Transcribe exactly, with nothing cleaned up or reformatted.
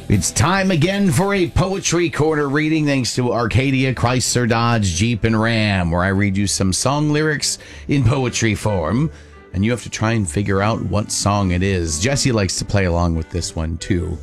It's time again for a Poetry Corner reading, thanks to Arcadia, Chrysler, Dodge, Jeep, and Ram, where I read you some song lyrics in poetry form, and you have to try and figure out what song it is. Jesse likes to play along with this one, too.